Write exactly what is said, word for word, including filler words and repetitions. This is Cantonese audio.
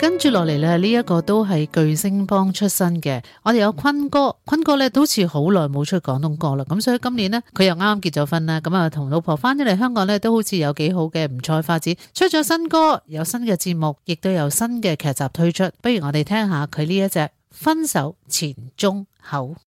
跟住落嚟咧，呢一個都係巨聲幫出身嘅。我哋有坤哥，坤哥咧都似好耐冇出廣東歌啦。咁所以今年呢，佢又啱啱結咗婚啦，咁啊同老婆翻咗嚟香港咧，都好似有幾好嘅唔錯發展。出咗新歌，有新嘅節目，亦都有新嘅劇集推出。不如我哋聽下佢呢一隻分手前中後。